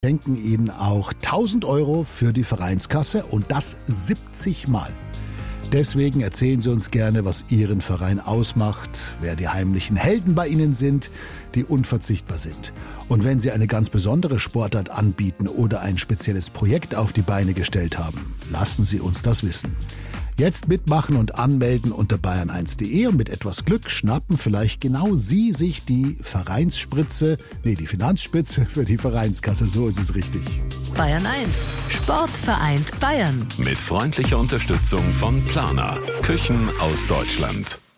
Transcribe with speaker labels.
Speaker 1: schenken Ihnen auch 1.000 Euro für die Vereinskasse und das 70 Mal. Deswegen erzählen Sie uns gerne, was Ihren Verein ausmacht, wer die heimlichen Helden bei Ihnen sind, die unverzichtbar sind. Und wenn Sie eine ganz besondere Sportart anbieten oder ein spezielles Projekt auf die Beine gestellt haben, lassen Sie uns das wissen. Jetzt mitmachen und anmelden unter bayern1.de und mit etwas Glück schnappen vielleicht genau Sie sich die die Finanzspritze für die Vereinskasse, so ist es richtig.
Speaker 2: Bayern 1, Sport vereint Bayern.
Speaker 3: Mit freundlicher Unterstützung von Planer, Küchen aus Deutschland.